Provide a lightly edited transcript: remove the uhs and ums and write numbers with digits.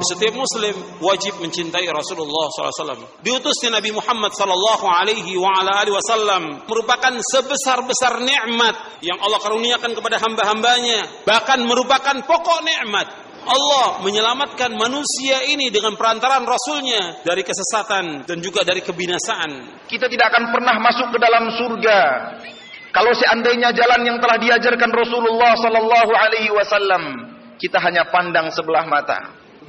setiap muslim wajib mencintai Rasulullah SAW. Diutusnya Nabi Muhammad SAW merupakan sebesar-besar nikmat yang Allah karuniakan kepada hamba-hambanya. Bahkan merupakan pokok nikmat. Allah menyelamatkan manusia ini dengan perantaraan Rasulnya dari kesesatan dan juga dari kebinasaan. Kita tidak akan pernah masuk ke dalam surga kalau seandainya jalan yang telah diajarkan Rasulullah SAW kita hanya pandang sebelah mata.